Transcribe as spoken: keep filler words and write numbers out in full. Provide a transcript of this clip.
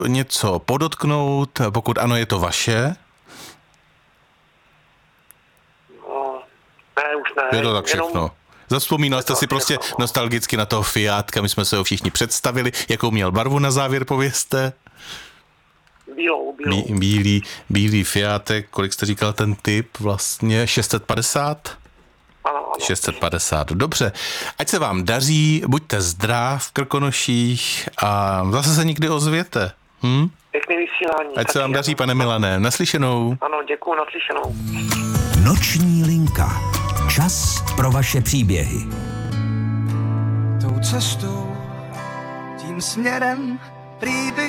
něco podotknout? Pokud ano, je to vaše? No, ne, už ne. Je to tak všechno. Jenom... Zavzpomínal jste si prostě nostalgicky na toho Fiatka, my jsme se ho všichni představili. Jakou měl barvu na závěr, povězte? Bílou, bílou. Bí, bílý, bílý Fiatek, kolik jste říkal ten typ vlastně? šest set padesát? Ano, ano. šest set padesát, dobře. Ať se vám daří, buďte zdrav v Krkonoších a zase se někdy ozvěte. Hm? Pěkný vysílání. Ať se vám daří, pane Milané. Naslyšenou. Ano, děkuju, naslyšenou. Noční linka. Čas pro vaše příběhy. Tou cestou, tím směrem, prý bych